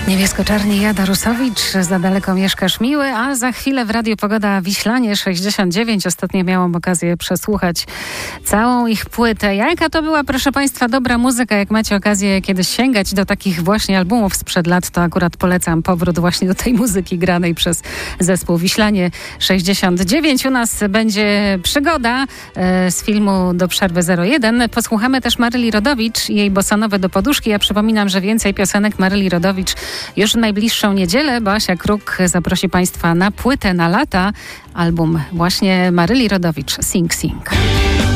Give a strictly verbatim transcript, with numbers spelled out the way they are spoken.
Niebiesko-czarni Jada Rusowicz, Za daleko mieszkasz miły, a za chwilę w Radiu Pogoda Wiślanie sześćdziesiąt dziewięć. Ostatnio miałam okazję przesłuchać całą ich płytę. Jaka to była, proszę Państwa, dobra muzyka. Jak macie okazję kiedyś sięgać do takich właśnie albumów sprzed lat, to akurat polecam powrót właśnie do tej muzyki granej przez zespół Wiślanie sześćdziesiąt dziewięć. U nas będzie przygoda e, z filmu Do przerwy zero jeden. Posłuchamy też Maryli Rodowicz i jej bossanowe do poduszki. Ja przypominam, że więcej piosenek Maryli Rodowicz już w najbliższą niedzielę, bo Asia Kruk zaprosi Państwa na płytę na lata. Album właśnie Maryli Rodowicz Sing Sing.